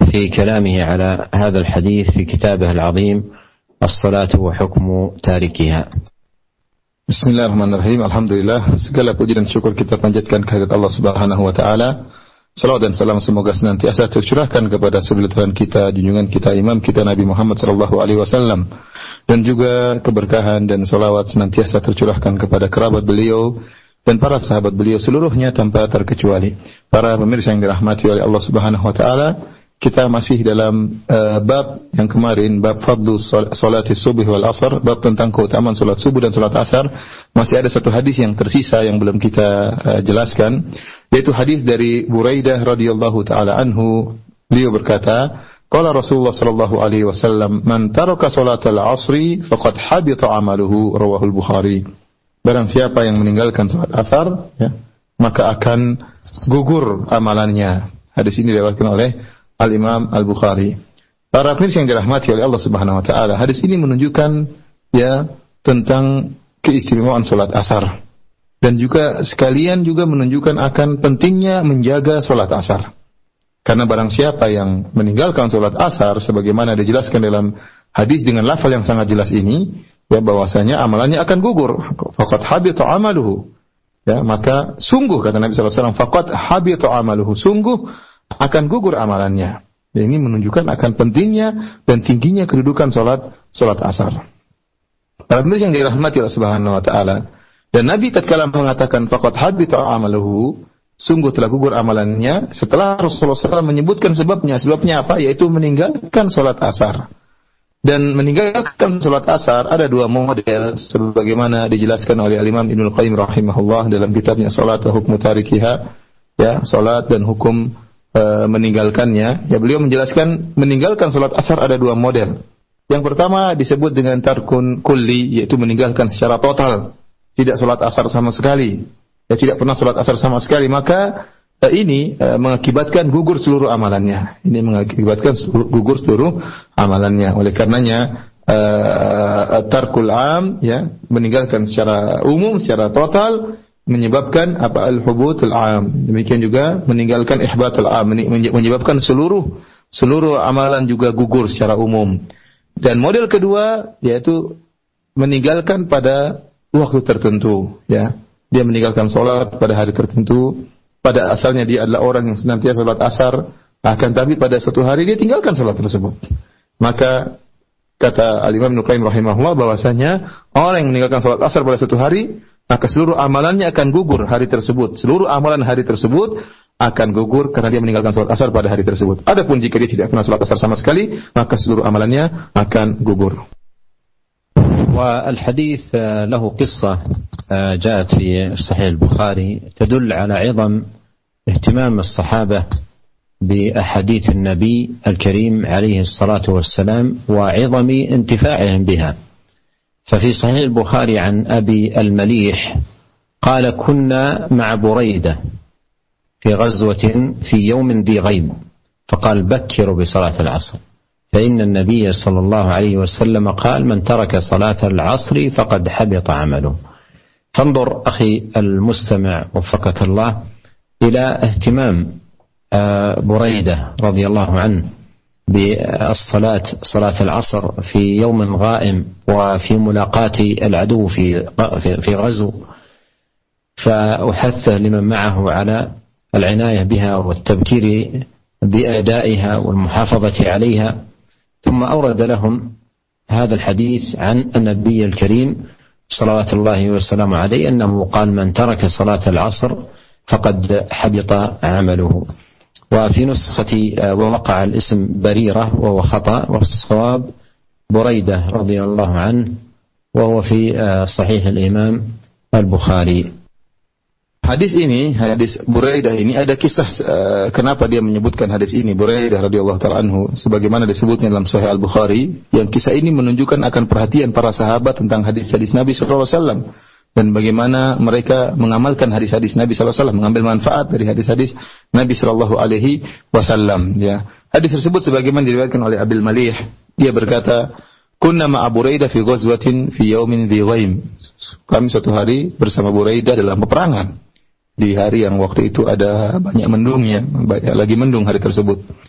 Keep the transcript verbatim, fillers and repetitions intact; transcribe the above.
في كلامه على هذا الحديث في كتابه العظيم الصلاة وحكم تاركها. Bismillahirrahmanirrahim. Alhamdulillah, segala puji dan syukur kita panjatkan kehadirat Allah Subhanahu wa taala. Salawat dan salam semoga senantiasa tercurahkan kepada suri-teladan kita, junjungan kita, imam kita Nabi Muhammad sallallahu alaihi wasallam, dan juga keberkahan dan salawat senantiasa tercurahkan kepada kerabat beliau dan para sahabat beliau seluruhnya tanpa terkecuali. Para pemirsa yang dirahmati oleh Allah Subhanahu wa taala, kita masih dalam uh, bab yang kemarin, bab fadlu salati subuh wal asar, bab tentang keutamaan salat subuh dan salat asar. Masih ada satu hadis yang tersisa yang belum kita uh, jelaskan, yaitu hadis dari Buraidah radhiyallahu taala anhu. Beliau berkata, qala Rasulullah sallallahu alaihi wasallam, man taraka salatal asri faqad habita amaluhu, rawahul Bukhari. Barang siapa yang meninggalkan salat asar, ya, maka akan gugur amalannya. Hadis ini diriwayatkan oleh Al-Imam Al-Bukhari. Para pemirsa yang dirahmati oleh Allah Subhanahu wa taala, hadis ini menunjukkan ya tentang keistimewaan salat asar, dan juga sekalian juga menunjukkan akan pentingnya menjaga salat asar. Karena barang siapa yang meninggalkan salat asar sebagaimana dijelaskan dalam hadis dengan lafal yang sangat jelas ini, ya bahwasanya amalannya akan gugur. Faqad habita amaluhu. Ya, maka sungguh kata Nabi sallallahu alaihi wasallam, faqad habita amaluhu, sungguh akan gugur amalannya. Ya, ini menunjukkan akan pentingnya dan tingginya kedudukan salat salat asar. Para pemirsa yang dirahmati Allah Subhanahu wa taala, dan Nabi tatkala mengatakan faqad habita amaluhu, sungguh telah gugur amalannya, setelah Rasulullah sallallahu alaihi wasallam menyebutkan sebabnya. Sebabnya apa? Yaitu meninggalkan salat asar. Dan meninggalkan salat asar ada dua model sebagaimana dijelaskan oleh Al-Imam Ibnu Qayyim rahimahullah dalam kitabnya Salat wa Hukmu Tarikiha, ya, salat dan hukum Uh, meninggalkannya. Ya, beliau menjelaskan meninggalkan salat asar ada dua model. Yang pertama disebut dengan tarkun kulli, yaitu meninggalkan secara total, tidak salat asar sama sekali. Ya, tidak pernah salat asar sama sekali, maka uh, ini uh, mengakibatkan gugur seluruh amalannya. Ini mengakibatkan seluruh, gugur seluruh amalannya. Oleh karenanya uh, tarkul am, ya, meninggalkan secara umum, secara total, menyebabkan apa al-hubutul am. Demikian juga meninggalkan ihbatul am, menyebabkan seluruh seluruh amalan juga gugur secara umum. Dan model kedua yaitu meninggalkan pada waktu tertentu, ya. Dia meninggalkan salat pada hari tertentu. Pada asalnya dia adalah orang yang senantiasa salat asar, akan tapi pada suatu hari dia tinggalkan salat tersebut. Maka kata Al-Imam Ibnu Qayyim rahimahullah bahwasanya orang yang meninggalkan salat asar pada suatu hari, maka seluruh amalannya akan gugur hari tersebut. Seluruh amalan hari tersebut akan gugur karena dia meninggalkan salat asar pada hari tersebut. Adapun jika dia tidak pernah salat asar sama sekali, maka seluruh amalannya akan gugur. والحديث له قصة جاءت في صحيح البخاري تدل على عظم اهتمام الصحابة بأحاديث النبي الكريم عليه الصلاة والسلام وعظم انتفاعهم بها. ففي صحيح البخاري عن أبي المليح قال كنا مع بريدة في غزوة في يوم ذي غيم فقال بكروا بصلاة العصر فإن النبي صلى الله عليه وسلم قال من ترك صلاة العصر فقد حبط عمله. فانظر أخي المستمع وفقك الله إلى اهتمام بريدة رضي الله عنه بالصلاة صلاة العصر في يوم غائم وفي ملاقاة العدو في في غزو، فأحث لمن معه على العناية بها والتبكير بأدائها والمحافظة عليها. ثم أورد لهم هذا الحديث عن النبي الكريم صلوات الله وسلامه عليه أنه قال من ترك صلاة العصر فقد حبط عمله. وفي نسخة ووقع الاسم بريرة وهو خطأ، والصواب بريدة رضي الله عنه، وهو في صحيح الإمام البخاري. Hadis ini, hadis Buraidah ini ada kisah uh, kenapa dia menyebutkan hadis ini, Buraidah radhiyallahu ta'ala anhu, sebagaimana disebutnya dalam Sahih Al-Bukhari, yang kisah ini menunjukkan akan perhatian para sahabat tentang hadis-hadis Nabi sallallahu alaihi wasallam dan bagaimana mereka mengamalkan hadis-hadis Nabi sallallahu alaihi wasallam, mengambil manfaat dari hadis-hadis Nabi sallallahu alaihi wasallam, ya. Hadis tersebut sebagaimana diriwayatkan oleh Abil Malih, dia berkata, "Kunna ma'a Buraidah fi ghazwatin fi yaumin dhi ghaim." Kami suatu hari bersama Buraidah dalam peperangan di hari yang waktu itu ada banyak mendungnya, banyak lagi mendung hari tersebut.